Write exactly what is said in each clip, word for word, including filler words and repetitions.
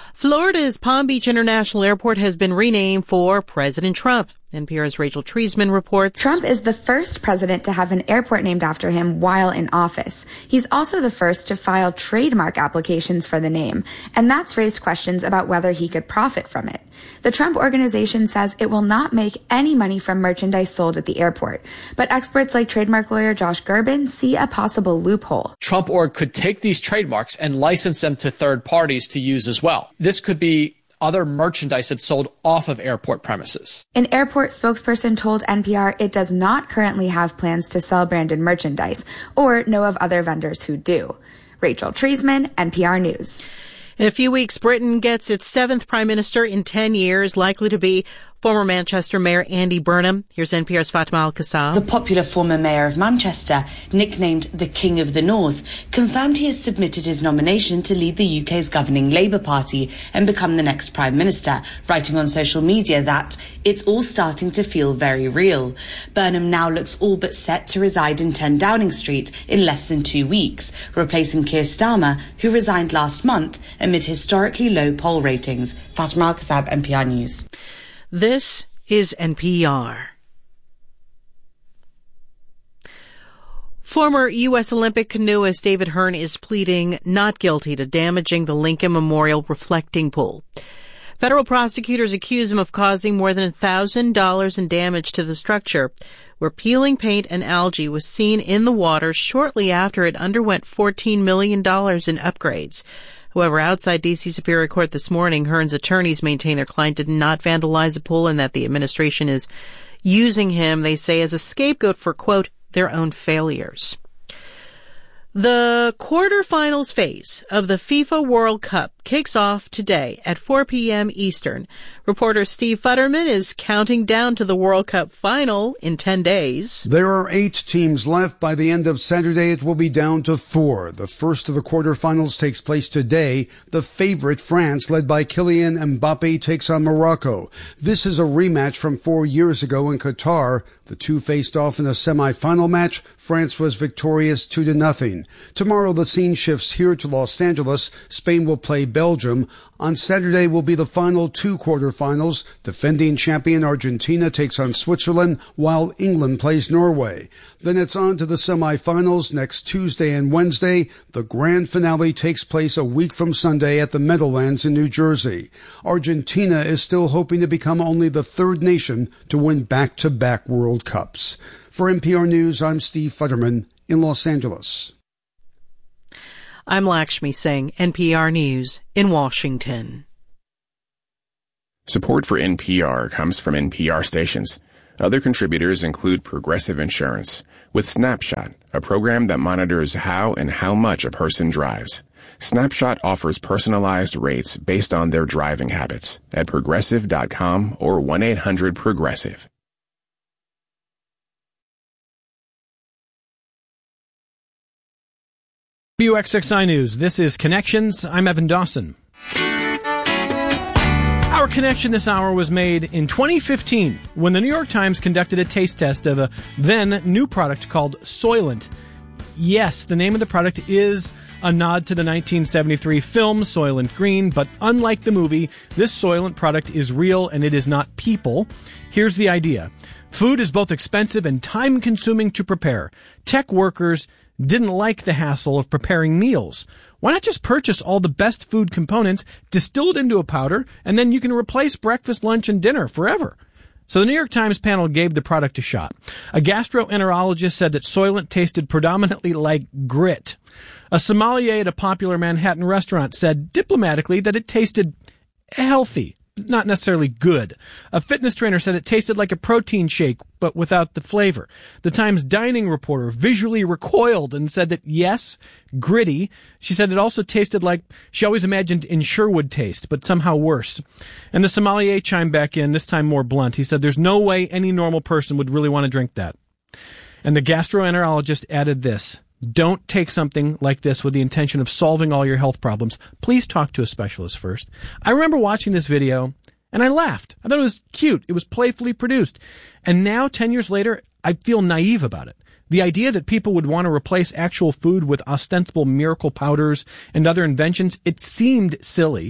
Florida's Palm Beach International Airport has been renamed for President Trump. N P R's Rachel Treisman reports. Trump is the first president to have an airport named after him while in office. He's also the first to file trademark applications for the name, and that's raised questions about whether he could profit from it. The Trump Organization says it will not make any money from merchandise sold at the airport, but experts like trademark lawyer Josh Gerben see a possible loophole. Trump Org could take these trademarks and license them to third parties to use as well. This could be other merchandise that's sold off of airport premises. An airport spokesperson told N P R it does not currently have plans to sell branded merchandise or know of other vendors who do. Rachel Treisman, N P R News. In a few weeks, Britain gets its seventh prime minister in ten years, likely to be former Manchester Mayor Andy Burnham. Here's N P R's Fatima Al-Qassam. The popular former mayor of Manchester, nicknamed the King of the North, confirmed he has submitted his nomination to lead the U K's governing Labour Party and become the next Prime Minister, writing on social media that it's all starting to feel very real. Burnham now looks all but set to reside in ten Downing Street in less than two weeks, replacing Keir Starmer, who resigned last month amid historically low poll ratings. Fatima Al-Qassam, N P R News. This is N P R. Former U S Olympic canoeist David Hearn is pleading not guilty to damaging the Lincoln Memorial reflecting pool. Federal prosecutors accuse him of causing more than one thousand dollars in damage to the structure, where peeling paint and algae was seen in the water shortly after it underwent fourteen million dollars in upgrades. However, outside D C Superior Court this morning, Hearn's attorneys maintain their client did not vandalize the pool and that the administration is using him, they say, as a scapegoat for, quote, their own failures. The quarterfinals phase of the FIFA World Cup kicks off today at four p.m. Eastern. Reporter Steve Futterman is counting down to the World Cup final in ten days. There are eight teams left. By the end of Saturday, it will be down to four. The first of the quarterfinals takes place today. The favorite, France, led by Kylian Mbappe, takes on Morocco. This is a rematch from four years ago in Qatar. The two faced off in a semi-final match. France was victorious two to nothing. Tomorrow, the scene shifts here to Los Angeles. Spain will play Belgium. On Saturday will be the final two quarterfinals. Defending champion Argentina takes on Switzerland, while England plays Norway. Then it's on to the semifinals next Tuesday and Wednesday. The grand finale takes place a week from Sunday at the Meadowlands in New Jersey. Argentina is still hoping to become only the third nation to win back-to-back World Cups. For N P R News, I'm Steve Futterman in Los Angeles. I'm Lakshmi Singh, N P R News in Washington. Support for N P R comes from N P R stations. Other contributors include Progressive Insurance, with Snapshot, a program that monitors how and how much a person drives. Snapshot offers personalized rates based on their driving habits at progressive dot com or one eight hundred progressive. W X X I News. This is Connections. I'm Evan Dawson. Our connection this hour was made in twenty fifteen when the New York Times conducted a taste test of a then new product called Soylent. Yes, the name of the product is a nod to the nineteen seventy-three film Soylent Green, but unlike the movie, this Soylent product is real and it is not people. Here's the idea. Food is both expensive and time-consuming to prepare. Tech workers didn't like the hassle of preparing meals. Why not just purchase all the best food components, distill it into a powder, and then you can replace breakfast, lunch, and dinner forever? So the New York Times panel gave the product a shot. A gastroenterologist said that Soylent tasted predominantly like grit. A sommelier at a popular Manhattan restaurant said diplomatically that it tasted healthy, not necessarily good. A fitness trainer said it tasted like a protein shake, but without the flavor. The Times dining reporter visually recoiled and said that, yes, gritty. She said it also tasted like she always imagined Ensure would taste, but somehow worse. And the sommelier chimed back in, this time more blunt. He said there's no way any normal person would really want to drink that. And the gastroenterologist added this. Don't take something like this with the intention of solving all your health problems. Please talk to a specialist first. I remember watching this video, and I laughed. I thought it was cute. It was playfully produced. And now, ten years later, I feel naive about it. The idea that people would want to replace actual food with ostensible miracle powders and other inventions, it seemed silly.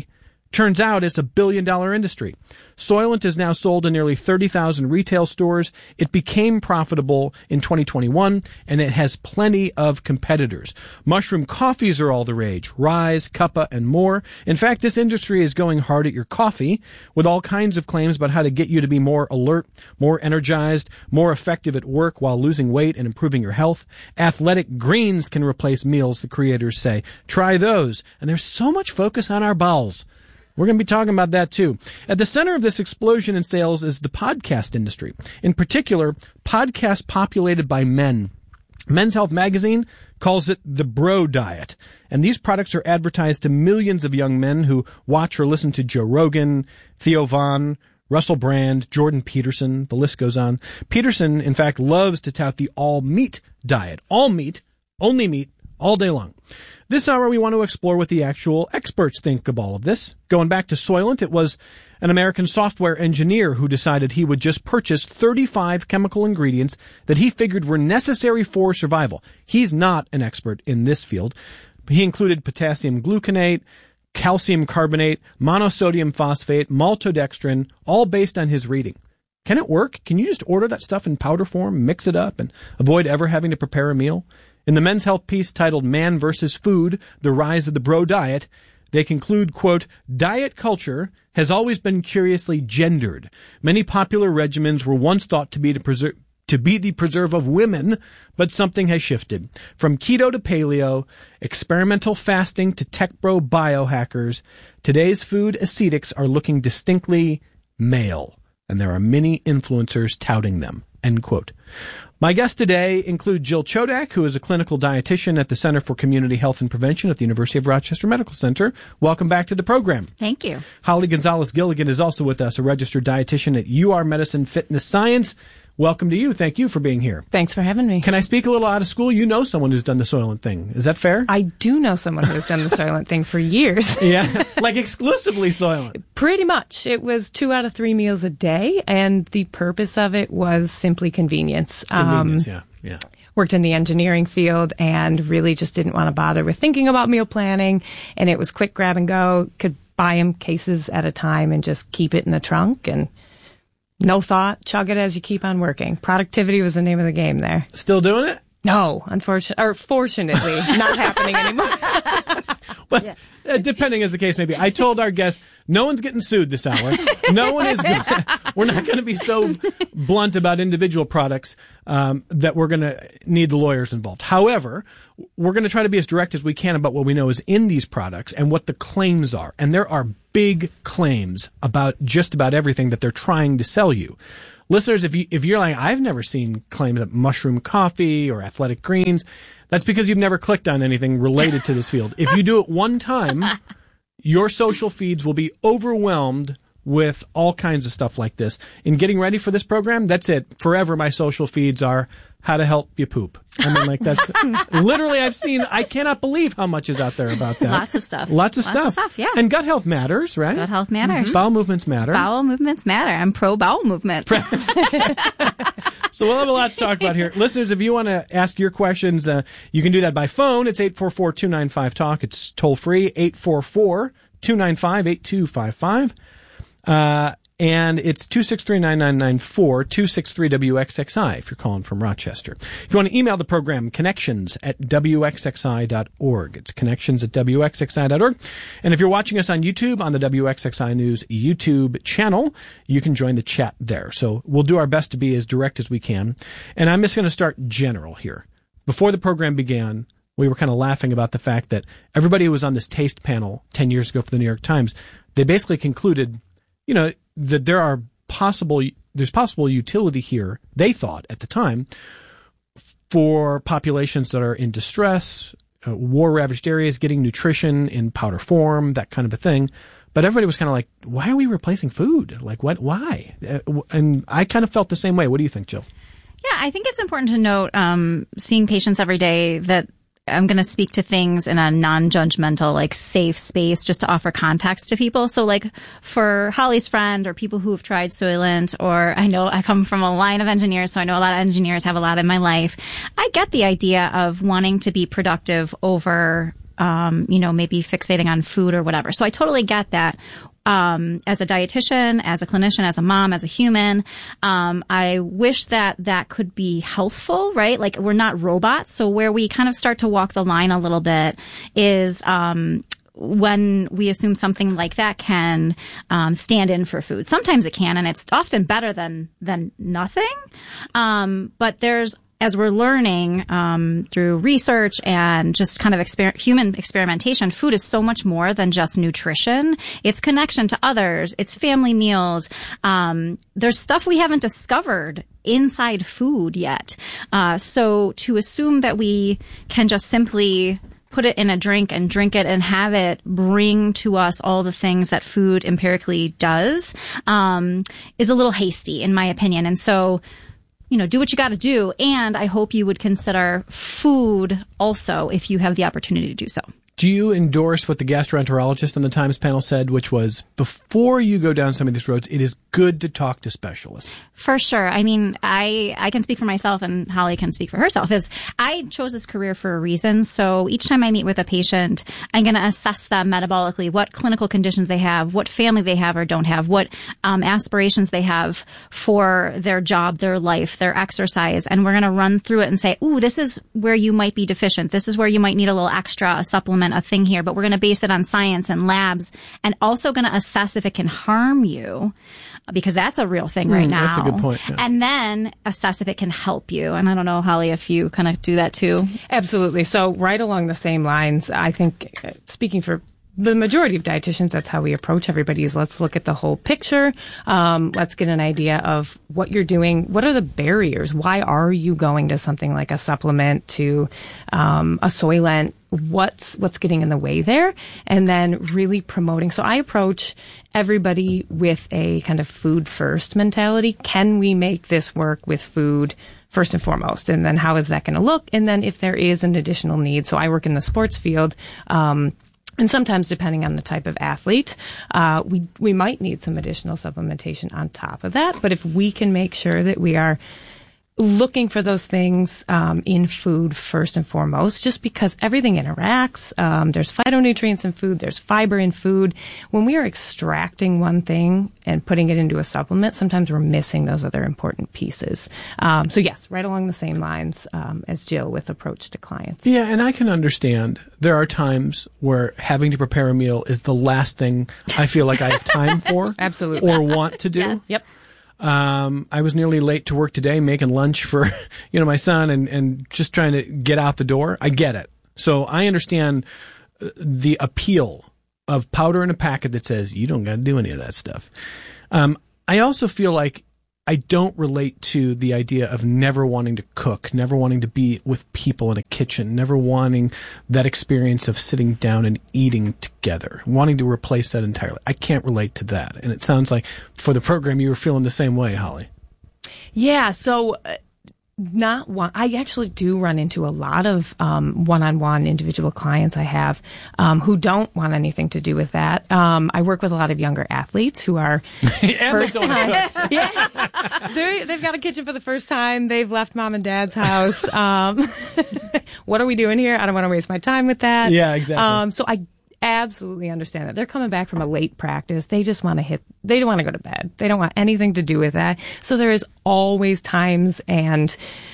Turns out it's a billion dollar industry. Soylent is now sold in nearly thirty thousand retail stores. It became profitable in twenty twenty-one, and it has plenty of competitors. Mushroom coffees are all the rage. Rise, Cuppa, and more. In fact, this industry is going hard at your coffee with all kinds of claims about how to get you to be more alert, more energized, more effective at work while losing weight and improving your health. Athletic greens can replace meals, the creators say. Try those. And there's so much focus on our bowels. We're going to be talking about that too. At the center of this explosion in sales is the podcast industry. In particular, podcasts populated by men. Men's Health magazine calls it the bro diet. And these products are advertised to millions of young men who watch or listen to Joe Rogan, Theo Von, Russell Brand, Jordan Peterson, the list goes on. Peterson, in fact, loves to tout the all-meat diet. All meat, only meat, all day long. This hour, we want to explore what the actual experts think of all of this. Going back to Soylent, it was an American software engineer who decided he would just purchase thirty-five chemical ingredients that he figured were necessary for survival. He's not an expert in this field. He included potassium gluconate, calcium carbonate, monosodium phosphate, maltodextrin, all based on his reading. Can it work? Can you just order that stuff in powder form, mix it up, and avoid ever having to prepare a meal? In the Men's Health piece titled Man versus Food, The Rise of the Bro Diet, they conclude, quote, diet culture has always been curiously gendered. Many popular regimens were once thought to be to preserve to be the preserve of women, but something has shifted. From keto to paleo, experimental fasting to tech bro biohackers, today's food ascetics are looking distinctly male, and there are many influencers touting them, end quote. My guests today include Jill Chodak, who is a clinical dietitian at the Center for Community Health and Prevention at the University of Rochester Medical Center. Welcome back to the program. Thank you. Holly Gonzalez-Gilligan is also with us, a registered dietitian at U R Medicine Fitness Science. Welcome to you. Thank you for being here. Thanks for having me. Can I speak a little out of school? You know someone who's done the Soylent thing. Is that fair? I do know someone who's done the Soylent thing for years. Yeah, like exclusively Soylent. Pretty much. It was two out of three meals a day, and the purpose of it was simply convenience. Convenience, um, yeah, yeah. Worked in the engineering field and really just didn't want to bother with thinking about meal planning, and it was quick grab and go. Could buy them cases at a time and just keep it in the trunk, and no thought, chug it as you keep on working. Productivity was the name of the game there. Still doing it? No, unfortunately, or fortunately, not happening anymore. Well, yeah. uh, depending as the case may be. I told our guests, no one's getting sued this hour. No one is. Gonna, we're not going to be so blunt about individual products um, that we're going to need the lawyers involved. However, we're going to try to be as direct as we can about what we know is in these products and what the claims are. And there are big claims about just about everything that they're trying to sell you. Listeners, if you, if you're like, I've never seen claims of mushroom coffee or athletic greens, that's because you've never clicked on anything related to this field. If you do it one time, your social feeds will be overwhelmed with all kinds of stuff like this. In getting ready for this program, that's it. Forever my social feeds are how to help you poop. I mean, like, that's literally, I've seen, I cannot believe how much is out there about that. Lots of stuff. Lots of Lots stuff. of stuff, yeah. And gut health matters, right? Gut health matters. Mm-hmm. Bowel movements matter. Bowel movements matter. I'm pro bowel movement. So we'll have a lot to talk about here. Listeners, if you want to ask your questions, uh, you can do that by phone. It's eight four four, two nine five, talk. It's toll free, eight four four, two nine five, eight two five five. Uh, and it's two six three, nine nine nine four, two six three W X X I if you're calling from Rochester. If you want to email the program, connections at W X X I dot org. It's connections at W X X I dot org. And if you're watching us on YouTube, on the W X X I News YouTube channel, you can join the chat there. So we'll do our best to be as direct as we can. And I'm just going to start general here. Before the program began, we were kind of laughing about the fact that everybody who was on this taste panel ten years ago for the New York Times, they basically concluded, you know, that there are possible, there's possible utility here, they thought at the time, for populations that are in distress, uh, war-ravaged areas, getting nutrition in powder form, that kind of a thing. But everybody was kind of like, why are we replacing food? Like, what? Why? Uh, and I kind of felt the same way. What do you think, Jill? Yeah, I think it's important to note, um, seeing patients every day, that I'm going to speak to things in a non-judgmental, like, safe space, just to offer context to people. So, like, for Holly's friend or people who have tried Soylent, or I know I come from a line of engineers, so I know a lot of engineers, have a lot in my life. I get the idea of wanting to be productive over um, you know, maybe fixating on food or whatever. So I totally get that. Um, as a dietitian, as a clinician, as a mom, as a human, um, I wish that that could be healthful, right? Like we're not robots. So where we kind of start to walk the line a little bit is, um, when we assume something like that can um, stand in for food. Sometimes it can, and it's often better than than nothing. Um, but there's, as we're learning um, through research and just kind of exper- human experimentation, food is so much more than just nutrition. It's connection to others. It's family meals. Um, there's stuff we haven't discovered inside food yet. Uh, so to assume that we can just simply put it in a drink and drink it and have it bring to us all the things that food empirically does um, is a little hasty, in my opinion. And so, you know, do what you got to do. And I hope you would consider food also if you have the opportunity to do so. Do you endorse what the gastroenterologist on the Times panel said, which was before you go down some of these roads, it is good to talk to specialists? For sure. I mean, I, I can speak for myself and Holly can speak for herself. Is I chose this career for a reason. So each time I meet with a patient, I'm going to assess them metabolically, what clinical conditions they have, what family they have or don't have, what um, aspirations they have for their job, their life, their exercise. And we're going to run through it and say, ooh, this is where you might be deficient. This is where you might need a little extra, a supplement, a thing here. But we're going to base it on science and labs and also going to assess if it can harm you, because that's a real thing right mm, now. That's a good point. Yeah. And then assess if it can help you. And I don't know, Holly, if you kind of do that too. Absolutely. So right along the same lines, I think, uh, speaking for the majority of dietitians, that's how we approach everybody is let's look at the whole picture. Um, let's get an idea of what you're doing. What are the barriers? Why are you going to something like a supplement, to um, a Soylent? What's what's getting in the way there? And then really promoting. So I approach everybody with a kind of food first mentality. Can we make this work with food first and foremost? And then how is that going to look? And then if there is an additional need. So I work in the sports field. Um, And sometimes, depending on the type of athlete, uh, we we might need some additional supplementation on top of that. But if we can make sure that we are looking for those things um, in food first and foremost, just because everything interacts. Um, there's phytonutrients in food. There's fiber in food. When we are extracting one thing and putting it into a supplement, sometimes we're missing those other important pieces. Um, so yes, right along the same lines um, as Jill with approach to clients. Yeah, and I can understand there are times where having to prepare a meal is the last thing I feel like I have time for. Absolutely. Or want to do. Yes. Yep. Um, I was nearly late to work today making lunch for, you know, my son and, and just trying to get out the door. I get it. So I understand the appeal of powder in a packet that says you don't got to do any of that stuff. Um, I also feel like I don't relate to the idea of never wanting to cook, never wanting to be with people in a kitchen, never wanting that experience of sitting down and eating together, wanting to replace that entirely. I can't relate to that. And it sounds like for the program, you were feeling the same way, Holly. Yeah. So uh, not one. I actually do run into a lot of um, one-on-one individual clients I have um, who don't want anything to do with that. Um, I work with a lot of younger athletes who are first time. Yeah, They're, they've got a kitchen for the first time. They've left mom and dad's house. Um, what are we doing here? I don't want to waste my time with that. Yeah, exactly. Um, so I absolutely understand that. They're coming back from a late practice. They just want to hit, they don't want to go to bed. They don't want anything to do with that. So there is always times and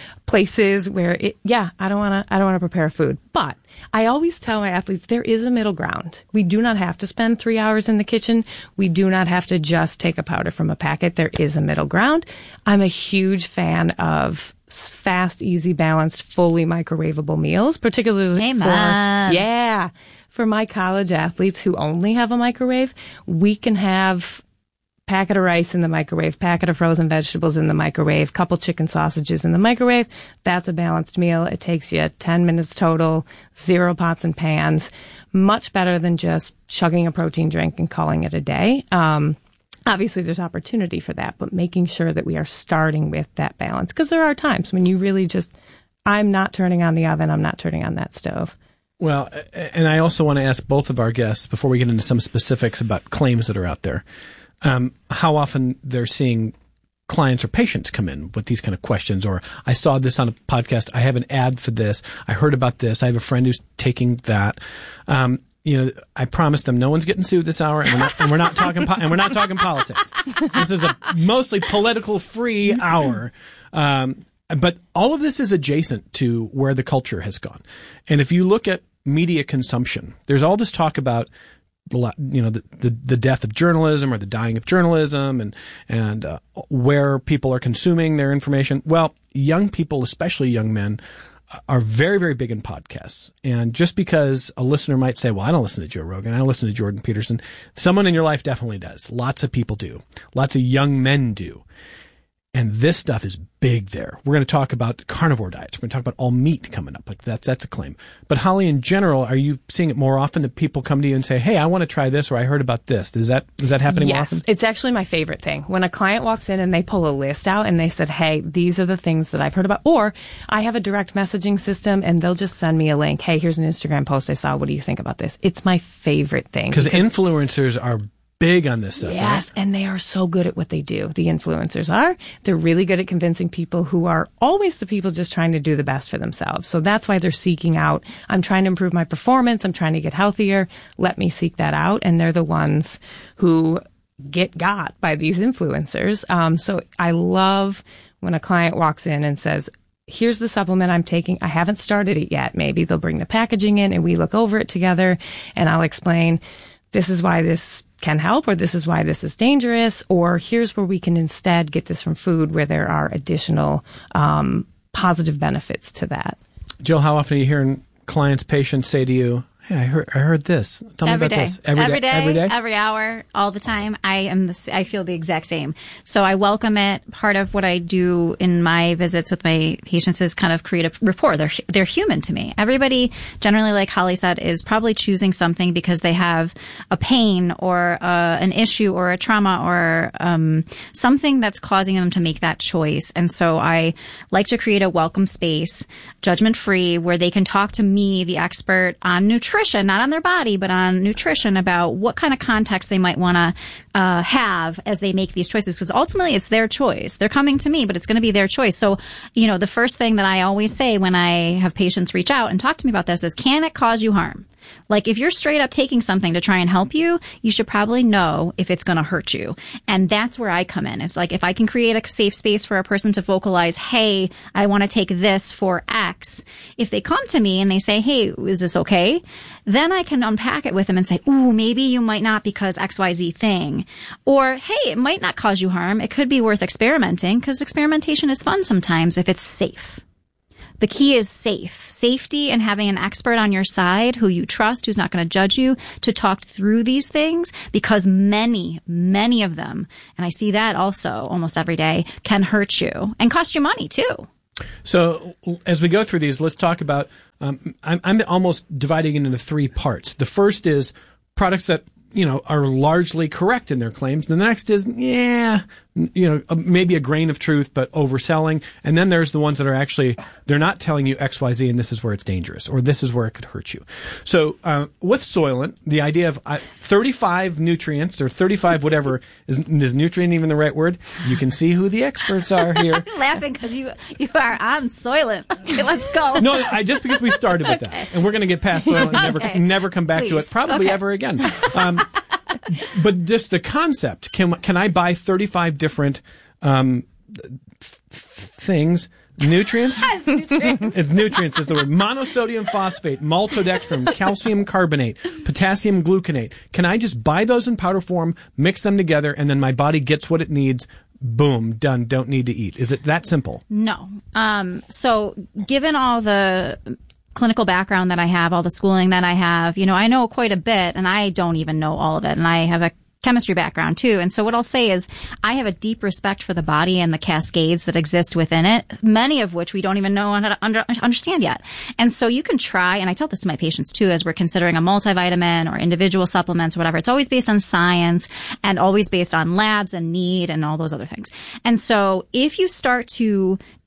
places where it, yeah, I don't want to, I don't want to prepare food. But I always tell my athletes there is a middle ground. We do not have to spend three hours in the kitchen. We do not have to just take a powder from a packet. There is a middle ground. I'm a huge fan of fast, easy, balanced, fully microwavable meals, particularly Amen. for, yeah, for my college athletes who only have a microwave. We can have packet of rice in the microwave, packet of frozen vegetables in the microwave, couple chicken sausages in the microwave. That's a balanced meal. It takes you ten minutes total, zero pots and pans. Much better than just chugging a protein drink and calling it a day. Um, obviously, there's opportunity for that, but making sure that we are starting with that balance. Because there are times when you really just, I'm not turning on the oven, I'm not turning on that stove. Well, and I also want to ask both of our guests, before we get into some specifics about claims that are out there, um, how often they're seeing clients or patients come in with these kind of questions, or I saw this on a podcast. I have an ad for this. I heard about this. I have a friend who's taking that. Um, you know, I promised them no one's getting sued this hour, and we're not, and we're not talking, po- and we're not talking politics. This is a mostly political free hour. Um, but all of this is adjacent to where the culture has gone. And if you look at media consumption, there's all this talk about, you know, the, the, the death of journalism or the dying of journalism, and, and, uh, where people are consuming their information. Well, young people, especially young men, are very, very big in podcasts. And just because a listener might say, well, I don't listen to Joe Rogan, I listen to Jordan Peterson, someone in your life definitely does. Lots of people do. Lots of young men do. And this stuff is big there. We're going to talk about carnivore diets. We're going to talk about all meat coming up. Like that's, that's a claim. But Holly, in general, are you seeing it more often that people come to you and say, hey, I want to try this, or I heard about this? Is that, is that happening more often? Yes. It's actually my favorite thing. When a client walks in and they pull a list out and they said, hey, these are the things that I've heard about. Or I have a direct messaging system and they'll just send me a link. Hey, here's an Instagram post I saw. What do you think about this? It's my favorite thing. Because influencers are big on this stuff. Yes, right? And they are so good at what they do. The influencers are. They're really good at convincing people who are always the people just trying to do the best for themselves. So that's why they're seeking out, I'm trying to improve my performance, I'm trying to get healthier, let me seek that out. And they're the ones who get got by these influencers. Um, so I love when a client walks in and says, here's the supplement I'm taking. I haven't started it yet. Maybe they'll bring the packaging in and we look over it together and I'll explain, this is why this can help, or this is why this is dangerous, or here's where we can instead get this from food where there are additional um, positive benefits to that. Jill, how often are you hearing clients, patients say to you, hey, I heard, I heard this. Tell every me about day. this. Every, every day, day, every day, every hour, all the time. I am the, I feel the exact same. So I welcome it. Part of what I do in my visits with my patients is kind of create a rapport. They're they're human to me. Everybody, generally, like Holly said, is probably choosing something because they have a pain or uh, an issue or a trauma or um, something that's causing them to make that choice. And so I like to create a welcome space, judgment free, where they can talk to me, the expert, on nutrition. Nutrition, not on their body, but on nutrition, about what kind of context they might want to uh, have as they make these choices. Because ultimately, it's their choice. They're coming to me, but it's going to be their choice. So, you know, the first thing that I always say when I have patients reach out and talk to me about this is, can it cause you harm? Like, if you're straight up taking something to try and help you, you should probably know if it's going to hurt you. And that's where I come in. It's like, if I can create a safe space for a person to vocalize, hey, I want to take this for X. If they come to me and they say, hey, is this okay? Then I can unpack it with them and say, ooh, maybe you might not because X Y Z thing. Or, hey, it might not cause you harm. It could be worth experimenting, because experimentation is fun sometimes if it's safe. The key is safe. Safety, and having an expert on your side who you trust, who's not going to judge you, to talk through these things, because many, many of them, and I see that also almost every day, can hurt you and cost you money too. So as we go through these, let's talk about, um, I'm, I'm almost dividing it into three parts. The first is products that, you know, are largely correct in their claims. And the next is, yeah, you know, maybe a grain of truth, but overselling. And then there's the ones that are actually, they're not telling you X Y Z, and this is where it's dangerous, or this is where it could hurt you. So uh, with Soylent, the idea of uh, thirty-five nutrients, or thirty-five whatever, is, is nutrient even the right word? You can see who the experts are here. I'm laughing because you you are on Soylent. Okay, let's go. No, I, just because we started with Okay. that. And we're going to get past Soylent and never, Okay. never come back to Please. it, probably Okay. ever again. Um, but just the concept, can can I buy thirty-five different um, th- things, nutrients? It's nutrients. It's nutrients is the word. Monosodium phosphate, maltodextrin, calcium carbonate, potassium gluconate. Can I just buy those in powder form, mix them together, and then my body gets what it needs? Boom, done. Don't need to eat. Is it that simple? No. Um, so given all the clinical background that I have, all the schooling that I have, you know, I know quite a bit, and I don't even know all of it. And I have a chemistry background too. And so what I'll say is I have a deep respect for the body and the cascades that exist within it, many of which we don't even know how to under, understand yet. And so you can try, and I tell this to my patients too, as we're considering a multivitamin or individual supplements or whatever, it's always based on science and always based on labs and need and all those other things. And so if you start to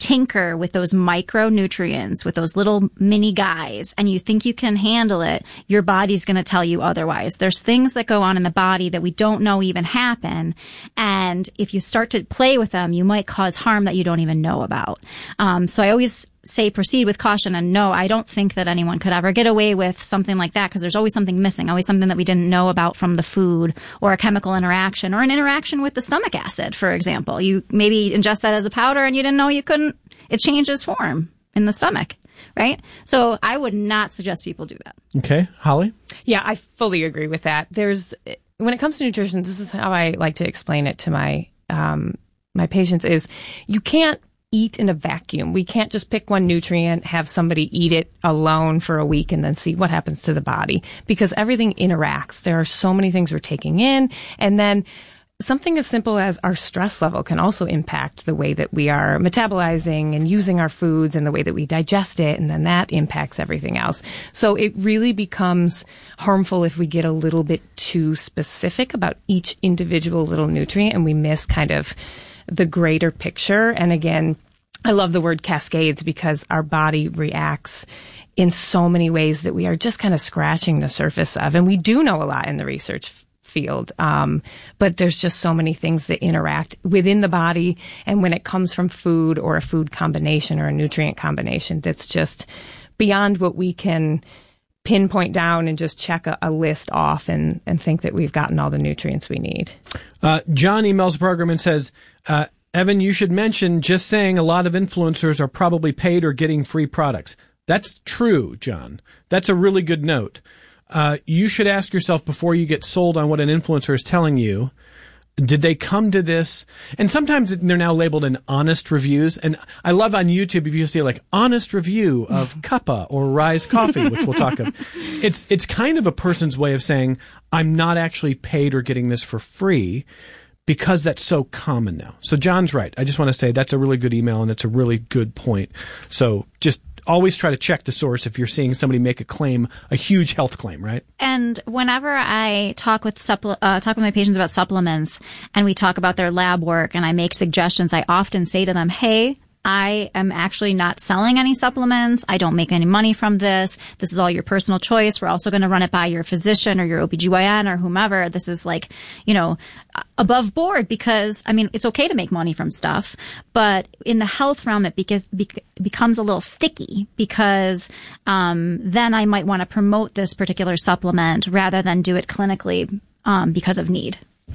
tinker with those micronutrients, with those little mini guys, and you think you can handle it, your body's going to tell you otherwise. There's things that go on in the body that we don't know even happen, and if you start to play with them, you might cause harm that you don't even know about. Um, so I always say proceed with caution, and no, I don't think that anyone could ever get away with something like that, because there's always something missing, always something that we didn't know about from the food, or a chemical interaction, or an interaction with the stomach acid, for example. You maybe ingest that as a powder and you didn't know you couldn't, it changes form in the stomach, right? So I would not suggest people do that. Okay. Holly? Yeah, I fully agree with that. There's, when it comes to nutrition, this is how I like to explain it to my, um, my patients is you can't eat in a vacuum. We can't just pick one nutrient, have somebody eat it alone for a week and then see what happens to the body, because everything interacts. There are so many things we're taking in, and then something as simple as our stress level can also impact the way that we are metabolizing and using our foods and the way that we digest it, and then that impacts everything else. So it really becomes harmful if we get a little bit too specific about each individual little nutrient and we miss kind of the greater picture. And again, I love the word cascades, because our body reacts in so many ways that we are just kind of scratching the surface of. And we do know a lot in the research field. Um, but there's just so many things that interact within the body. And when it comes from food or a food combination or a nutrient combination, that's just beyond what we can pinpoint down and just check a, a list off and, and think that we've gotten all the nutrients we need. Uh, John emails the program and says, uh, Evan, you should mention just saying a lot of influencers are probably paid or getting free products. That's true, John. That's a really good note. Uh, you should ask yourself before you get sold on what an influencer is telling you, did they come to this? And sometimes they're now labeled in honest reviews. And I love on YouTube if you see like honest review of Cuppa or Rise Coffee, which we'll talk of. It's, it's kind of a person's way of saying, I'm not actually paid or getting this for free, because that's so common now. So John's right. I just want to say that's a really good email and it's a really good point. So just always try to check the source if you're seeing somebody make a claim, a huge health claim, right? And whenever I talk with supple- uh, talk with my patients about supplements and we talk about their lab work and I make suggestions, I often say to them, hey, I am actually not selling any supplements. I don't make any money from this. This is all your personal choice. We're also going to run it by your physician or your O B G Y N or whomever. This is like, you know, above board, because, I mean, it's okay to make money from stuff, but in the health realm, it beca- bec- becomes a little sticky, because um, then I might want to promote this particular supplement rather than do it clinically um, because of need.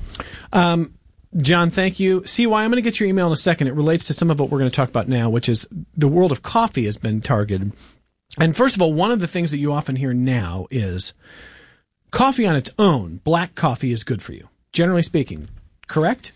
Um, John, thank you. C Y, I'm going to get your email in a second. It relates to some of what we're going to talk about now, which is the world of coffee has been targeted. And first of all, one of the things that you often hear now is coffee on its own, black coffee is good for you, generally speaking. Correct?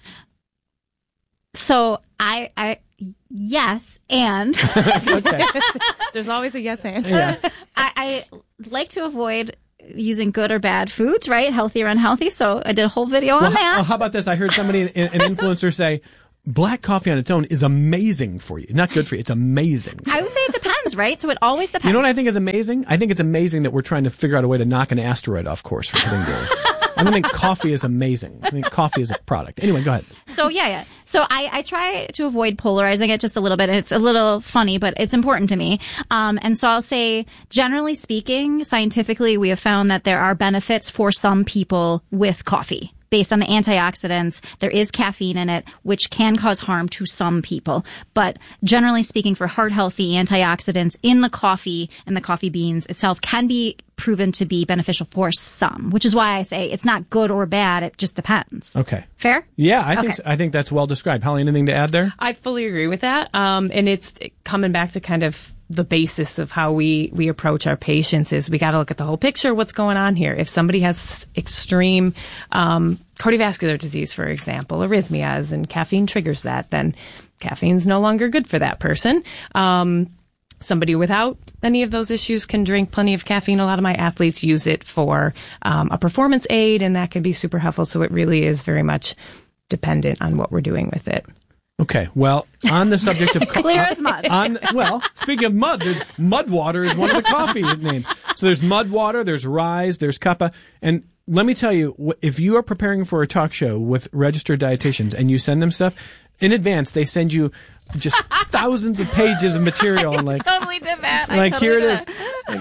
So I, I, yes, and okay. There's always a yes and. Yeah. I, I like to avoid using good or bad foods, right? Healthy or unhealthy. So I did a whole video on well, that. How, how about this? I heard somebody, an, an influencer say, black coffee on its own is amazing for you. Not good for you. It's amazing. I would say it depends, right? So it always depends. You know what I think is amazing? I think it's amazing that we're trying to figure out a way to knock an asteroid off course for putting there. I don't think coffee is amazing. I think coffee is a product. Anyway, go ahead. So yeah, yeah. So I, I try to avoid polarizing it just a little bit. It's a little funny, but it's important to me. Um, and so I'll say, generally speaking, scientifically, we have found that there are benefits for some people with coffee. Based on the antioxidants, there is caffeine in it, which can cause harm to some people. But generally speaking, for heart-healthy antioxidants in the coffee and the coffee beans itself can be proven to be beneficial for some, which is why I say it's not good or bad. It just depends. Okay. Fair? Yeah, I think okay. I think that's well described. Holly, anything to add there? I fully agree with that. Um, and it's coming back to kind of the basis of how we, we approach our patients is we got to look at the whole picture. What's going on here? If somebody has extreme um, cardiovascular disease, for example, arrhythmias, and caffeine triggers that, then caffeine's no longer good for that person. Um, somebody without any of those issues can drink plenty of caffeine. A lot of my athletes use it for um, a performance aid, and that can be super helpful. So it really is very much dependent on what we're doing with it. Okay, well, on the subject of co- clear as mud. On, well, speaking of mud, there's mud water is one of the coffee names. So there's mud water, there's Rise, there's Cuppa, and let me tell you, if you are preparing for a talk show with registered dietitians and you send them stuff in advance, they send you just thousands of pages of material. And like, totally did that. Like, totally here it did is.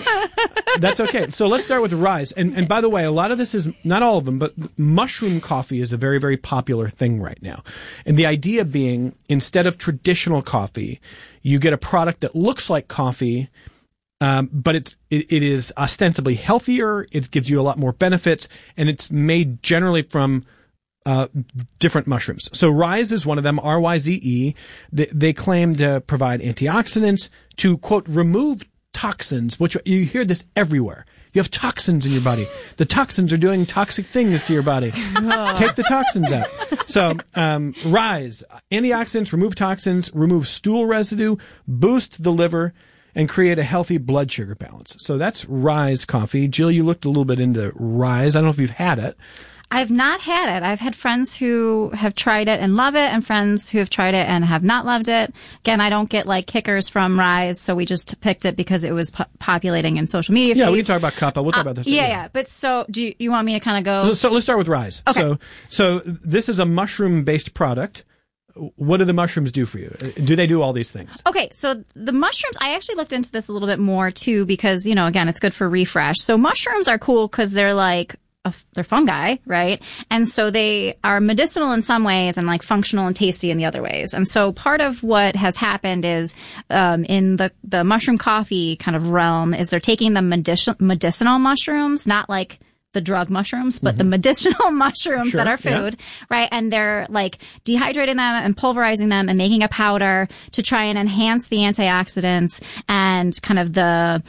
That. That's okay. So let's start with Rise. And, and by the way, a lot of this is, not all of them, but mushroom coffee is a very, very popular thing right now. And the idea being, instead of traditional coffee, you get a product that looks like coffee, Um, but it's, it, it is ostensibly healthier. It gives you a lot more benefits, and it's made generally from, uh, different mushrooms. So Rise is one of them, R Y Z E. They, they claim to provide antioxidants to, quote, remove toxins, which you hear this everywhere. You have toxins in your body. The toxins are doing toxic things to your body. Oh. Take the toxins out. So, um, Rise, antioxidants, remove toxins, remove stool residue, boost the liver, and create a healthy blood sugar balance. So that's Rise coffee. Jill, you looked a little bit into Rise. I don't know if you've had it. I've not had it. I've had friends who have tried it and love it, and friends who have tried it and have not loved it. Again, I don't get like kickers from Rise, so we just picked it because it was po- populating in social media feeds. Yeah, we can talk about Kappa. We'll talk uh, about this. Yeah, yeah, yeah. But so, do you, you want me to kind of go? So let's start with Rise. Okay. So, so this is a mushroom-based product. What do the mushrooms do for you? Do they do all these things? Okay, so the mushrooms, I actually looked into this a little bit more too because, you know, again, it's good for refresh. So mushrooms are cool because they're like, a, they're fungi, right? And so they are medicinal in some ways and like functional and tasty in the other ways. And so part of what has happened is um, in the, the mushroom coffee kind of realm is they're taking the medici- medicinal mushrooms, not like the drug mushrooms, but mm-hmm. the medicinal mushrooms sure, that are food, yeah. right? And they're like dehydrating them and pulverizing them and making a powder to try and enhance the antioxidants and kind of the,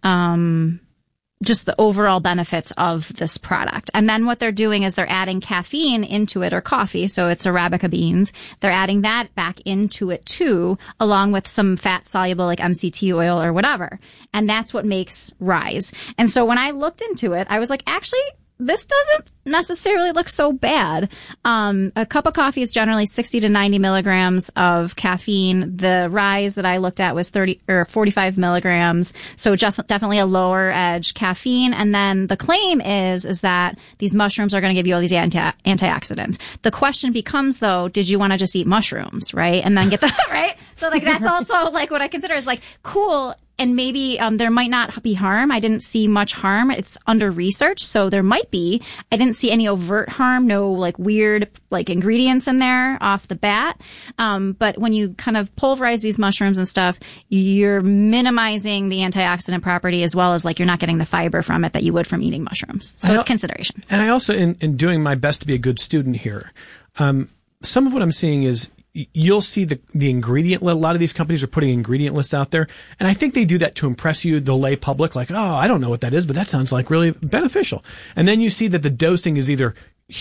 um, just the overall benefits of this product. And then what they're doing is they're adding caffeine into it, or coffee. So it's Arabica beans. They're adding that back into it too, along with some fat soluble like M C T oil or whatever. And that's what makes Rise. And so when I looked into it, I was like, actually, this doesn't necessarily look so bad. Um, a cup of coffee is generally sixty to ninety milligrams of caffeine. The Rise that I looked at was thirty or forty-five milligrams. So def- definitely a lower edge caffeine. And then the claim is, is that these mushrooms are going to give you all these anti- antioxidants. The question becomes though, did you want to just eat mushrooms, right? And then get the, right? So like that's also like what I consider is like cool. And maybe um, there might not be harm. I didn't see much harm. It's under research, so there might be. I didn't see any overt harm, no like weird like ingredients in there off the bat. Um, but when you kind of pulverize these mushrooms and stuff, you're minimizing the antioxidant property as well as like you're not getting the fiber from it that you would from eating mushrooms. So I, it's consideration. And I also, in, in doing my best to be a good student here, um, some of what I'm seeing is you'll see the, the ingredient list. A lot of these companies are putting ingredient lists out there. And I think they do that to impress you, the lay public, like, oh, I don't know what that is, but that sounds like really beneficial. And then you see that the dosing is either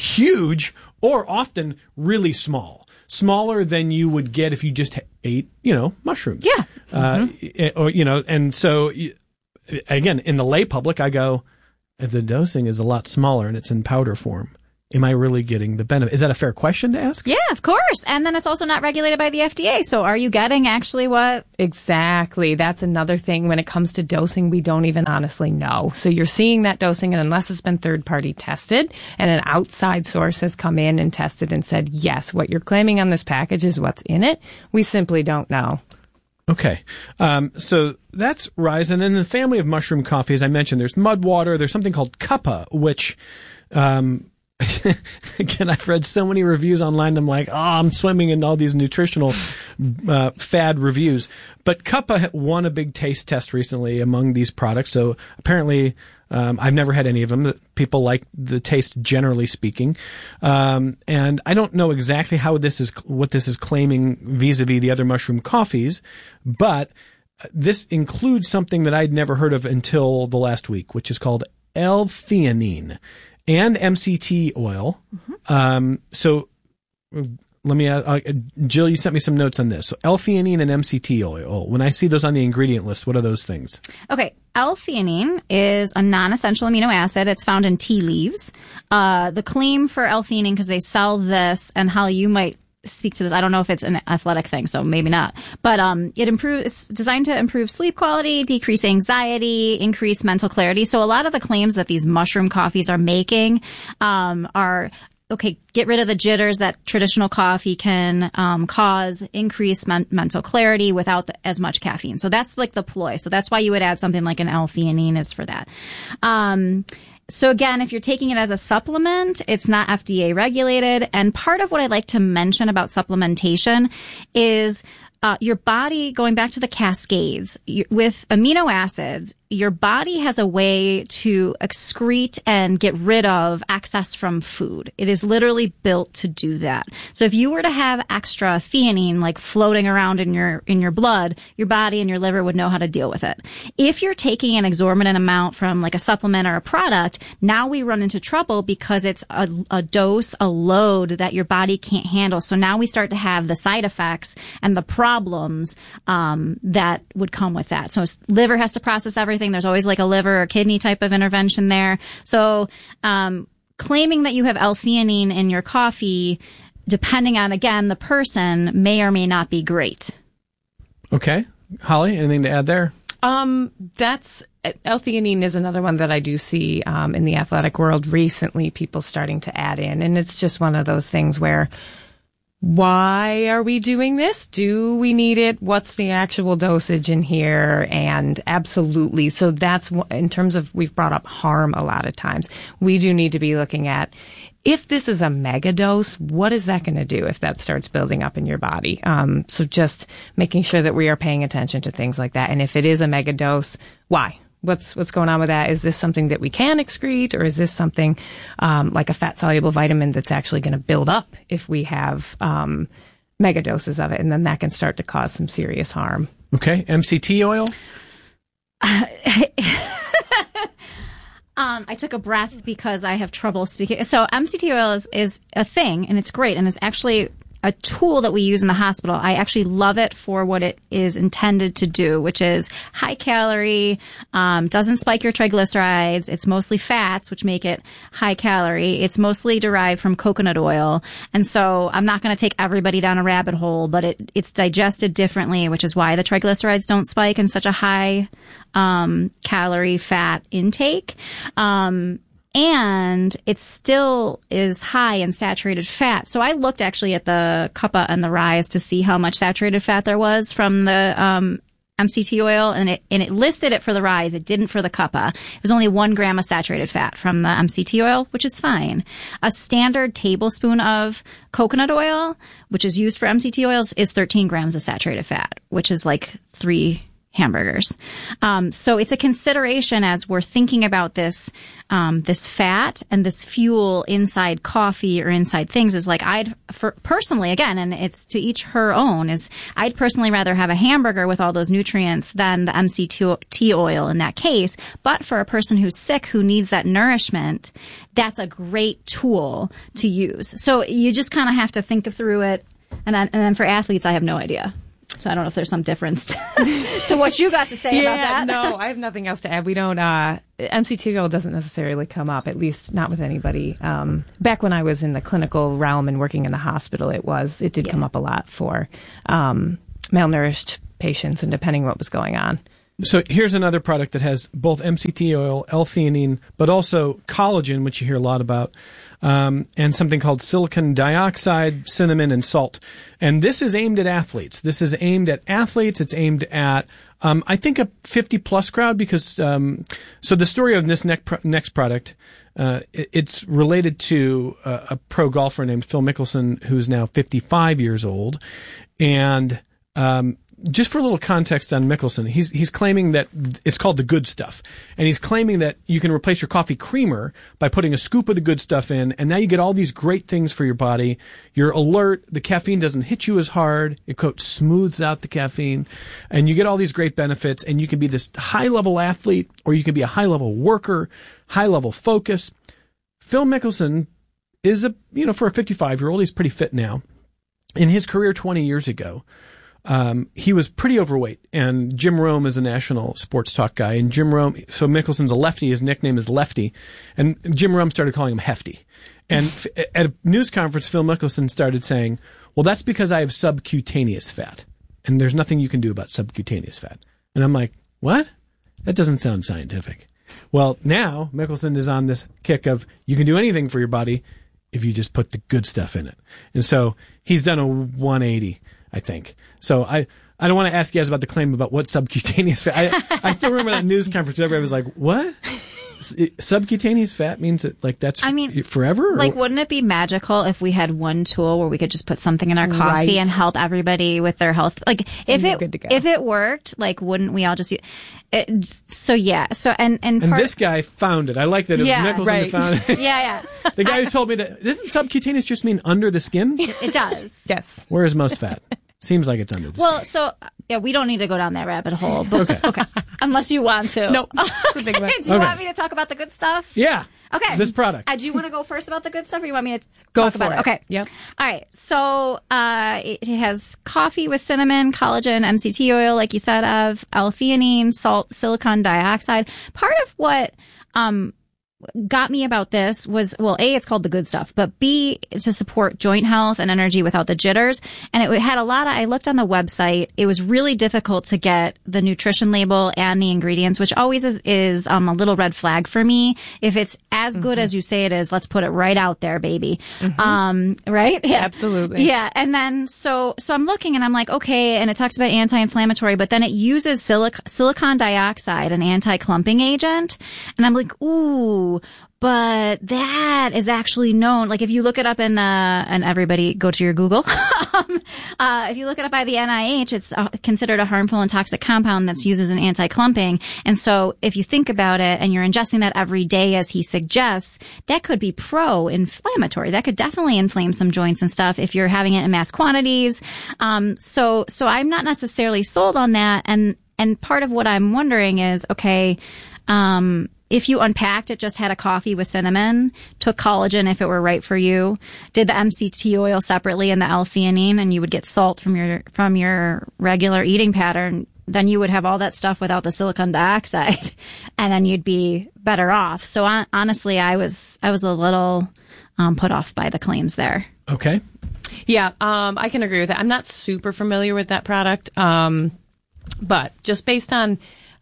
huge or often really small. Smaller than you would get if you just ate, you know, mushrooms. Yeah. Uh, mm-hmm. Or, you know, and so again, in the lay public, I go, if the dosing is a lot smaller and it's in powder form, am I really getting the benefit? Is that a fair question to ask? Yeah, of course. And then it's also not regulated by the F D A. So are you getting actually what? Exactly. That's another thing. When it comes to dosing, we don't even honestly know. So you're seeing that dosing, and unless it's been third party tested and an outside source has come in and tested and said, yes, what you're claiming on this package is what's in it, we simply don't know. Okay. Um, so that's Rise. And in the family of mushroom coffee, as I mentioned, there's Mudwater. There's something called Kappa, which, um, again, I've read so many reviews online. I'm like, oh, I'm swimming in all these nutritional uh, fad reviews. But Kappa won a big taste test recently among these products. So apparently, um, I've never had any of them. People like the taste, generally speaking. Um, and I don't know exactly how this is, what this is claiming vis-a-vis the other mushroom coffees, but this includes something that I'd never heard of until the last week, which is called L-theanine and M C T oil. Mm-hmm. Um, so let me, uh, uh, Jill, you sent me some notes on this. So L-theanine and M C T oil. When I see those on the ingredient list, what are those things? Okay. L-theanine is a non-essential amino acid. It's found in tea leaves. Uh, the claim for L-theanine, because they sell this, and Holly, you might speak to this. I don't know if it's an athletic thing, so maybe not. But um, it improves. It's designed to improve sleep quality, decrease anxiety, increase mental clarity. So a lot of the claims that these mushroom coffees are making um, are okay, get rid of the jitters that traditional coffee can um, cause, increase men- mental clarity without the, as much caffeine. So that's like the ploy. So that's why you would add something like an L-theanine is for that. Um, so again, if you're taking it as a supplement, it's not F D A regulated. And part of what I like to mention about supplementation is Uh, your body, going back to the cascades, you, with amino acids, your body has a way to excrete and get rid of excess from food. It is literally built to do that. So if you were to have extra theanine like floating around in your in your blood, your body and your liver would know how to deal with it. If you're taking an exorbitant amount from like a supplement or a product, now we run into trouble because it's a, a dose, a load that your body can't handle. So now we start to have the side effects and the problems um, that would come with that. So liver has to process everything. There's always like a liver or kidney type of intervention there. So um, claiming that you have L-theanine in your coffee, depending on, again, the person, may or may not be great. Okay. Holly, anything to add there? Um, that's L-theanine is another one that I do see um, in the athletic world recently, people starting to add in. And it's just one of those things where, why are we doing this? Do we need it? What's the actual dosage in here? And absolutely. So that's in terms of, we've brought up harm a lot of times. We do need to be looking at, if this is a mega dose, what is that going to do if that starts building up in your body? Um, so just making sure that we are paying attention to things like that. And if it is a mega dose, why? What's what's going on with that? Is this something that we can excrete, or is this something um, like a fat-soluble vitamin that's actually going to build up if we have um, mega doses of it, and then that can start to cause some serious harm? Okay, M C T oil. Uh, um, I took a breath because I have trouble speaking. So M C T oil is, is a thing, and it's great, and it's actually a tool that we use in the hospital. I actually love it for what it is intended to do, which is high calorie, um, doesn't spike your triglycerides. It's mostly fats, which make it high calorie. It's mostly derived from coconut oil. And so I'm not going to take everybody down a rabbit hole, but it, it's digested differently, which is why the triglycerides don't spike in such a high, um, calorie fat intake. Um, And it still is high in saturated fat. So I looked actually at the Cuppa and the Rise to see how much saturated fat there was from the um, M C T oil, and it and it listed it for the Rise. It didn't for the Cuppa. It was only one gram of saturated fat from the M C T oil, which is fine. A standard tablespoon of coconut oil, which is used for M C T oils, is thirteen grams of saturated fat, which is like three hamburgers. Um, so it's a consideration as we're thinking about this, um, this fat and this fuel inside coffee or inside things is like I'd, for personally, again, and it's to each her own, is I'd personally rather have a hamburger with all those nutrients than the M C T oil in that case. But for a person who's sick, who needs that nourishment, that's a great tool to use. So you just kind of have to think through it. And then, and then for athletes, I have no idea. So I don't know if there's some difference to, to what you got to say yeah, about that. No, I have nothing else to add. We don't, uh, M C T oil doesn't necessarily come up, at least not with anybody. Um, back when I was in the clinical realm and working in the hospital, it was, it did yeah. come up a lot for, um, malnourished patients and depending what was going on. So here's another product that has both M C T oil, L-theanine, but also collagen, which you hear a lot about, um, and something called silicon dioxide, cinnamon, and salt. And this is aimed at athletes. This is aimed at athletes. It's aimed at, um, I think, a fifty-plus crowd because, um, so the story of this next, pro- next product, uh, it, it's related to a, a pro golfer named Phil Mickelson, who's now fifty-five years old. And, um, just for a little context on Mickelson, he's he's claiming that it's called the good stuff. And he's claiming that you can replace your coffee creamer by putting a scoop of the good stuff in, and now you get all these great things for your body. You're alert, the caffeine doesn't hit you as hard, it quote smooths out the caffeine, and you get all these great benefits, and you can be this high-level athlete, or you can be a high-level worker, high-level focus. Phil Mickelson is a, you know, for a fifty-five-year-old, he's pretty fit now. In his career twenty years ago, Um, he was pretty overweight, and Jim Rome is a national sports talk guy, and Jim Rome, so Mickelson's a lefty, his nickname is Lefty, and Jim Rome started calling him Hefty. And f- at a news conference, Phil Mickelson started saying, well, that's because I have subcutaneous fat, and there's nothing you can do about subcutaneous fat. And I'm like, what? That doesn't sound scientific. Well, now Mickelson is on this kick of you can do anything for your body if you just put the good stuff in it. And so he's done a one eighty, I think. So I, I don't want to ask you guys about the claim about what subcutaneous fat. I, I still remember that news conference. Everybody was like, what? Subcutaneous fat means that, like, that's I mean, forever? Like, wouldn't it be magical if we had one tool where we could just put something in our coffee right. and help everybody with their health? Like, if it if it worked, like, wouldn't we all just use it? So, yeah. So, and, and, and part, this guy found it. I like that it yeah, was Nicholson right. who found it. yeah, yeah. The guy who told me that, doesn't subcutaneous just mean under the skin? It does. Yes. Where is most fat? Seems like it's under the well, skin. Well, so, yeah, we don't need to go down that rabbit hole. But, okay. Okay. Unless you want to. No, it's a big one. Do you okay. want me to talk about the good stuff? Yeah. Okay. This product. Uh, do you want to go first about the good stuff, or you want me to go talk for about it? it? Okay. Yep. All right. So uh, it, it has coffee with cinnamon, collagen, M C T oil, like you said, of L-theanine, salt, silicon dioxide. Part of what um, got me about this was, well, A, it's called the good stuff, but B, to support joint health and energy without the jitters. And it had a lot of, I looked on the website, it was really difficult to get the nutrition label and the ingredients, which always is, is um, a little red flag for me. If it's as good mm-hmm. as you say it is, let's put it right out there, baby. Mm-hmm. Um, right? Yeah. Absolutely. Yeah. And then, so, so I'm looking and I'm like, okay, and it talks about anti-inflammatory, but then it uses silic- silicon dioxide, an anti-clumping agent. And I'm like, ooh, but that is actually known. Like, if you look it up in the, and everybody go to your Google, um, uh, if you look it up by the N I H, it's uh, considered a harmful and toxic compound that's used as an anti-clumping. And so if you think about it and you're ingesting that every day, as he suggests, that could be pro-inflammatory. That could definitely inflame some joints and stuff if you're having it in mass quantities. Um, so, so I'm not necessarily sold on that. And, and part of what I'm wondering is, okay, um, if you unpacked it, just had a coffee with cinnamon, took collagen if it were right for you, did the M C T oil separately and the L-theanine, and you would get salt from your from your regular eating pattern, then you would have all that stuff without the silicon dioxide, and then you'd be better off. So on, honestly, I was I was a little um, put off by the claims there. Okay. Yeah, um, I can agree with that. I'm not super familiar with that product, um, but just based on,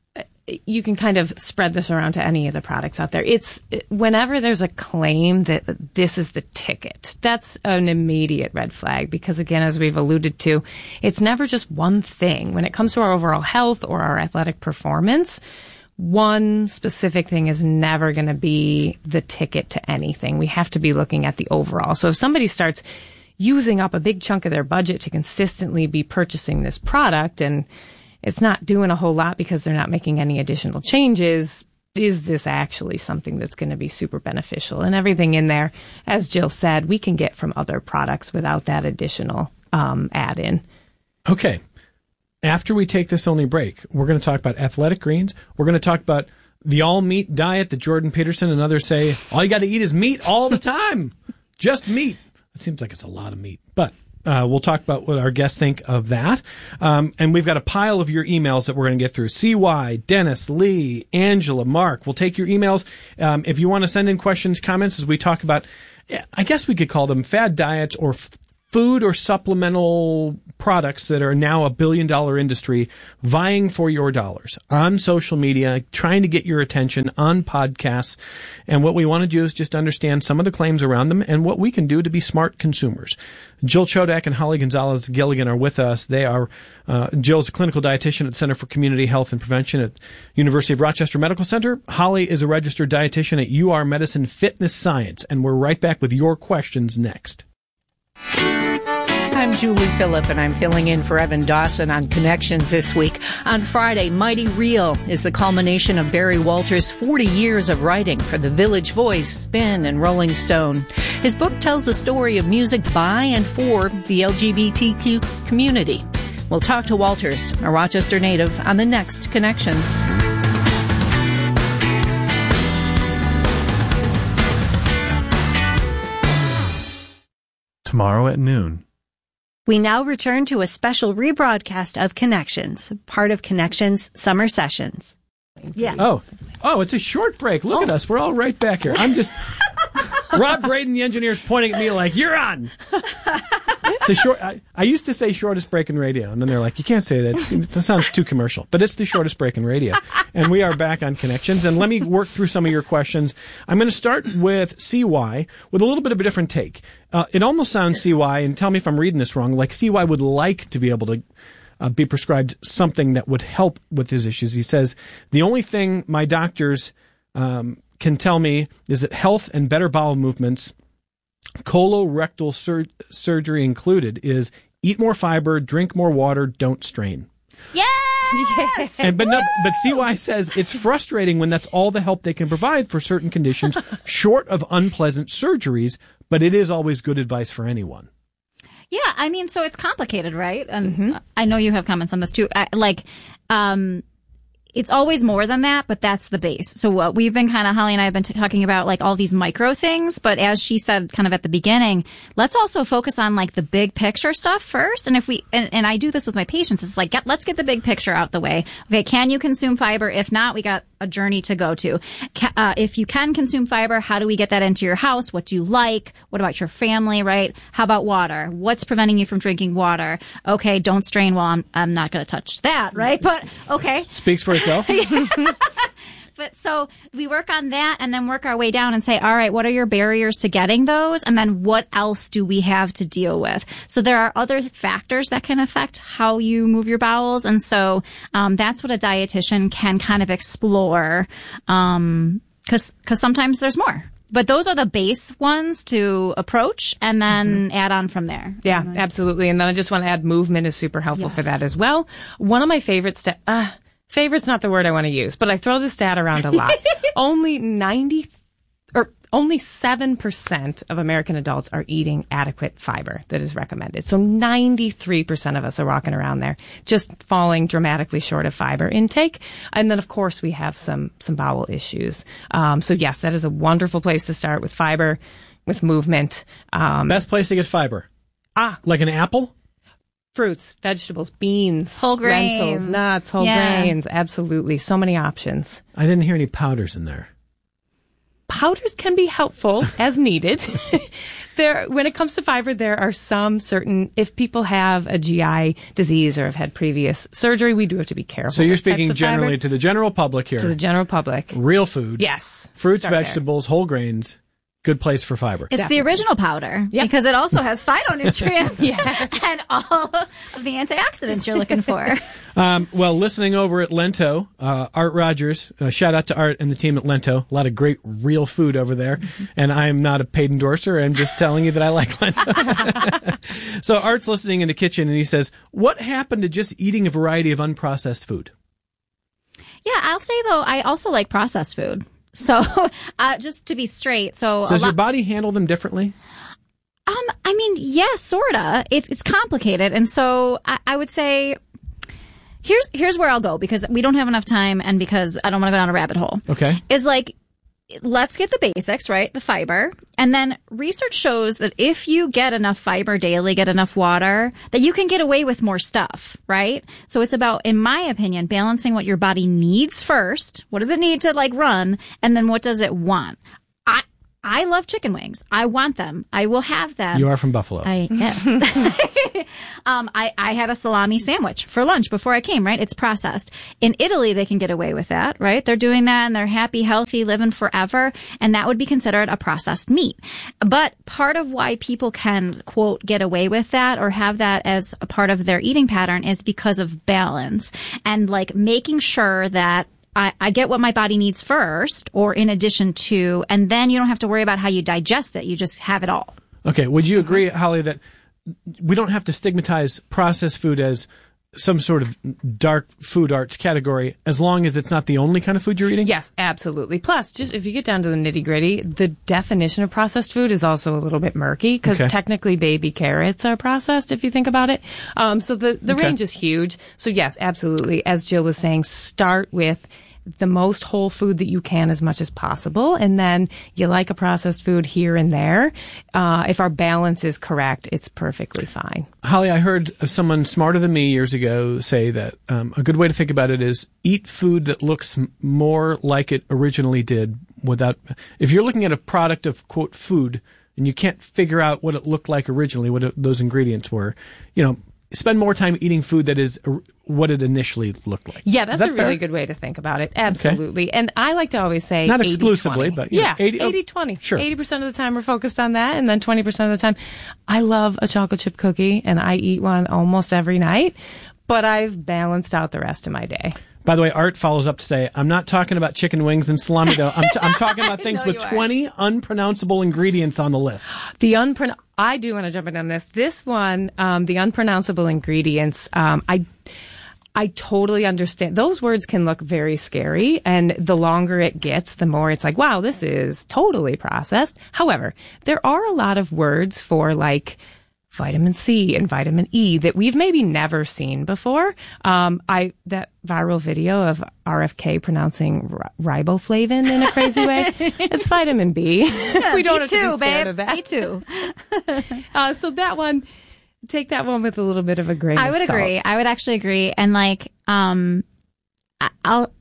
you can kind of spread this around to any of the products out there. It's whenever there's a claim that this is the ticket, that's an immediate red flag, because again, as we've alluded to, it's never just one thing. When it comes to our overall health or our athletic performance, one specific thing is never going to be the ticket to anything. We have to be looking at the overall. So if somebody starts using up a big chunk of their budget to consistently be purchasing this product, and it's not doing a whole lot because they're not making any additional changes, is this actually something that's going to be super beneficial? And everything in there, as Jill said, we can get from other products without that additional um, add-in. Okay. After we take this only break, we're going to talk about athletic greens. We're going to talk about the all-meat diet that Jordan Peterson and others say, all you got to eat is meat all the time. Just meat. It seems like it's a lot of meat, but Uh, we'll talk about what our guests think of that. Um, and we've got a pile of your emails that we're going to get through. C Y, Dennis, Lee, Angela, Mark. We'll take your emails. Um, if you want to send in questions, comments as we talk about, I guess we could call them fad diets or f- food or supplemental products that are now a billion dollar industry vying for your dollars on social media, trying to get your attention on podcasts. And what we want to do is just understand some of the claims around them and what we can do to be smart consumers. Jill Chodak and Holly Gonzalez Gilligan are with us. They are, uh, Jill's a clinical dietitian at Center for Community Health and Prevention at University of Rochester Medical Center. Holly is a registered dietitian at U R Medicine Fitness Science. And we're right back with your questions next. I'm Julie Phillip, and I'm filling in for Evan Dawson on Connections this week. On Friday, Mighty Real is the culmination of Barry Walters' forty years of writing for The Village Voice, Spin, and Rolling Stone. His book tells the story of music by and for the L G B T Q community. We'll talk to Walters, a Rochester native, on the next Connections. Tomorrow at noon. We now return to a special rebroadcast of Connections, part of Connections Summer Sessions. Yeah. Oh, oh, it's a short break. Look oh. at us. We're all right back here. I'm just... Rob Braden, the engineer, is pointing at me like, you're on. It's a short. I, I used to say shortest break in radio, and then they're like, you can't say that. That sounds too commercial. But it's the shortest break in radio. And we are back on Connections. And let me work through some of your questions. I'm going to start with C Y with a little bit of a different take. Uh, it almost sounds C Y, and tell me if I'm reading this wrong, like C Y would like to be able to uh, be prescribed something that would help with his issues. He says, the only thing my doctors um, can tell me is that health and better bowel movements, colorectal sur- surgery included, is eat more fiber, drink more water, don't strain. Yes! And but no, but C Y says it's frustrating when that's all the help they can provide for certain conditions, short of unpleasant surgeries, but it is always good advice for anyone. Yeah, I mean, so it's complicated, right? And mm-hmm. I know you have comments on this too. I, like, um, it's always more than that, but that's the base. So what we've been kind of, Holly and I have been t- talking about like all these micro things, but as she said kind of at the beginning, let's also focus on like the big picture stuff first. And if we, and, and I do this with my patients, it's like, get, let's get the big picture out the way. Okay, can you consume fiber? If not, we got a journey to go to. Ca- uh, if you can consume fiber, how do we get that into your house? What do you like? What about your family, right? How about water? What's preventing you from drinking water? Okay, don't strain. Well, I'm, I'm not going to touch that, right? But okay. Speaks for itself. But so we work on that and then work our way down and say, all right, what are your barriers to getting those? And then what else do we have to deal with? So there are other factors that can affect how you move your bowels. And so um, that's what a dietitian can kind of explore, um, because because sometimes there's more. But those are the base ones to approach and then mm-hmm. add on from there. Yeah, absolutely. And then I just want to add movement is super helpful yes. for that as well. One of my favorite sta- uh, favorite's not the word I want to use, but I throw this stat around a lot. Only ninety or only seven percent of American adults are eating adequate fiber that is recommended. So ninety-three percent of us are walking around there just falling dramatically short of fiber intake. And then, of course, we have some some bowel issues. Um, so, yes, that is a wonderful place to start with fiber, with movement. Um, Best place to get fiber? Ah. Like an apple? Fruits, vegetables, beans, whole grains, lentils, nuts, whole yeah. grains. Absolutely. So many options. I didn't hear any powders in there. Powders can be helpful as needed. There, when it comes to fiber, there are some certain, if people have a G I disease or have had previous surgery, we do have to be careful. So you're speaking generally to the general public here. To the general public. Real food. Yes. Fruits, Start vegetables, there. Whole grains. Good place for fiber. It's Definitely. The original powder yep. because it also has phytonutrients yeah. and all of the antioxidants you're looking for. Um, well, listening over at Lento, uh, Art Rogers, uh, shout out to Art and the team at Lento. A lot of great real food over there. Mm-hmm. And I'm not a paid endorser. I'm just telling you that I like Lento. So Art's listening in the kitchen and he says, what happened to just eating a variety of unprocessed food? Yeah, I'll say though, I also like processed food. So, uh, just to be straight, so does lo- your body handle them differently? Um, I mean, yeah, sorta. It's it's complicated, and so I, I would say here's here's where I'll go because we don't have enough time, and because I don't want to go down a rabbit hole. Okay, is like. Let's get the basics, right? The fiber. And then research shows that if you get enough fiber daily, get enough water, that you can get away with more stuff, right? So it's about, in my opinion, balancing what your body needs first. What does it need to like run? And then what does it want? I, I love chicken wings. I want them. I will have them. You are from Buffalo. I, yes. um, I, I had a salami sandwich for lunch before I came, right? It's processed. In Italy, they can get away with that, right? They're doing that and they're happy, healthy, living forever. And that would be considered a processed meat. But part of why people can, quote, get away with that or have that as a part of their eating pattern is because of balance and like making sure that I, I get what my body needs first or in addition to, and then you don't have to worry about how you digest it. You just have it all. Okay. Would you agree, Holly, that we don't have to stigmatize processed food as some sort of dark food arts category as long as it's not the only kind of food you're eating? Yes, absolutely. Plus, just if you get down to the nitty gritty, the definition of processed food is also a little bit murky because okay. technically baby carrots are processed if you think about it. Um, so the, the okay. range is huge. So yes, absolutely. As Jill was saying, start with the most whole food that you can as much as possible. And then you like a processed food here and there. Uh, if our balance is correct, it's perfectly fine. Holly, I heard someone smarter than me years ago say that um, a good way to think about it is eat food that looks m- more like it originally did without, if you're looking at a product of, quote, food, and you can't figure out what it looked like originally, what it, those ingredients were, you know, spend more time eating food that is what it initially looked like. Yeah, that's that a fair? really good way to think about it. Absolutely. Okay. And I like to always say not exclusively, eighty twenty. but you know, yeah, eighty, eighty twenty. Sure. eighty percent of the time we're focused on that, and then twenty percent of the time I love a chocolate chip cookie, and I eat one almost every night, but I've balanced out the rest of my day. By the way, Art follows up to say, I'm not talking about chicken wings and salami, though. I'm, t- I'm talking about things with twenty unpronounceable ingredients on the list. The unpron- I do want to jump in on this. This one, um, the unpronounceable ingredients, um, I... I totally understand. Those words can look very scary, and the longer it gets, the more it's like, wow, this is totally processed. However, there are a lot of words for like vitamin C and vitamin E that we've maybe never seen before. Um, I that viral video of R F K pronouncing r- riboflavin in a crazy way. It's vitamin B. Yeah, we don't me have too, to be scared babe. of that. Me too. uh, so that one. Take that one with a little bit of a grain of I would salt. agree. I would actually agree. And like, um, I- I'll,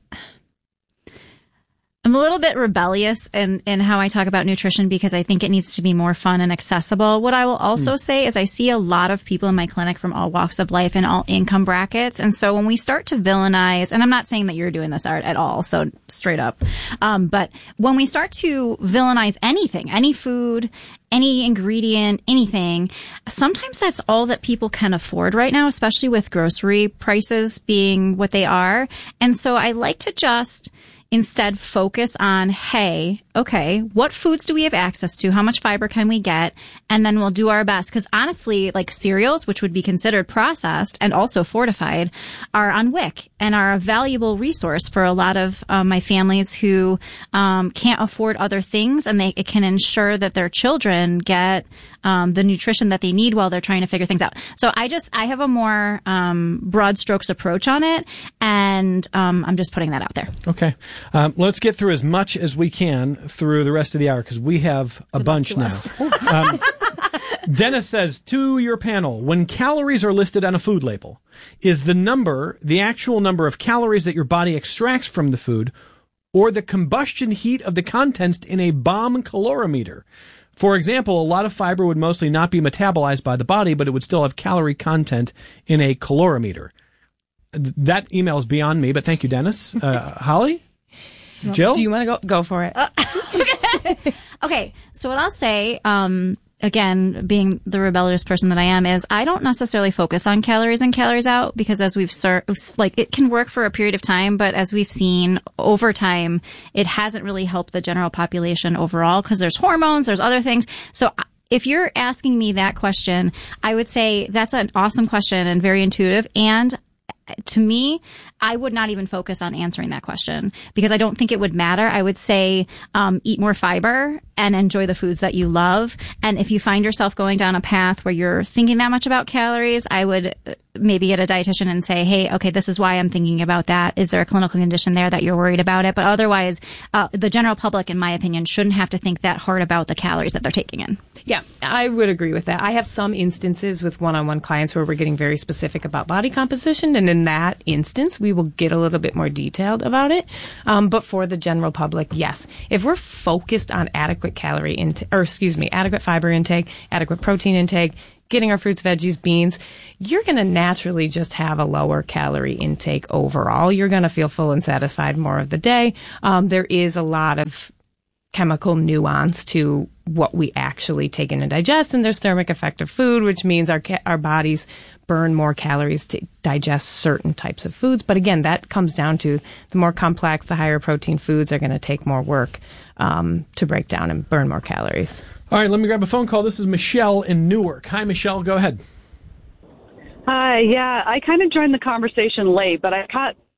I'm a little bit rebellious in, in how I talk about nutrition because I think it needs to be more fun and accessible. What I will also mm. say is I see a lot of people in my clinic from all walks of life and all income brackets. And so when we start to villainize, and I'm not saying that you're doing this, Art, at all, so straight up. Um, but when we start to villainize anything, any food, any ingredient, anything, sometimes that's all that people can afford right now, especially with grocery prices being what they are. And so I like to just instead focus on, hey, okay, what foods do we have access to? How much fiber can we get? And then we'll do our best. Because honestly, like cereals, which would be considered processed and also fortified, are on W I C and are a valuable resource for a lot of um, my families who um, can't afford other things, and they it can ensure that their children get um, the nutrition that they need while they're trying to figure things out. So I just I have a more um, broad strokes approach on it, and um, I'm just putting that out there. Okay. Um, let's get through as much as we can through the rest of the hour because we have a Good bunch now. um, Dennis says, to your panel, when calories are listed on a food label, is the number the actual number of calories that your body extracts from the food or the combustion heat of the contents in a bomb calorimeter? For example, a lot of fiber would mostly not be metabolized by the body, but it would still have calorie content in a calorimeter. That email is beyond me, but thank you, Dennis. Uh, Holly? Jill? Do you want to go go for it? Uh, okay, so what I'll say, um, again, being the rebellious person that I am, is I don't necessarily focus on calories in, calories out, because as we've ser- like it can work for a period of time, but as we've seen over time, it hasn't really helped the general population overall because there's hormones, there's other things. So if you're asking me that question, I would say that's an awesome question and very intuitive. And to me, I would not even focus on answering that question because I don't think it would matter. I would say um, eat more fiber and enjoy the foods that you love. And if you find yourself going down a path where you're thinking that much about calories, I would maybe get a dietitian and say, hey, okay, this is why I'm thinking about that. Is there a clinical condition there that you're worried about it? But otherwise, uh, the general public, in my opinion, shouldn't have to think that hard about the calories that they're taking in. Yeah, I would agree with that. I have some instances with one-on-one clients where we're getting very specific about body composition, and in that instance, we will get a little bit more detailed about it. Um, but for the general public, yes. If we're focused on adequate calorie intake, or excuse me, adequate fiber intake, adequate protein intake, getting our fruits, veggies, beans, you're going to naturally just have a lower calorie intake overall. You're going to feel full and satisfied more of the day. Um, there is a lot of chemical nuance to what we actually take in and digest, and there's thermic effect of food, which means our ca- our bodies burn more calories to digest certain types of foods. But again, that comes down to the more complex, the higher protein foods are going to take more work um, to break down and burn more calories. All right, let me grab a phone call. This is Michelle in Newark. Hi, Michelle. Go ahead. Hi. Yeah, I kind of joined the conversation late, but I caught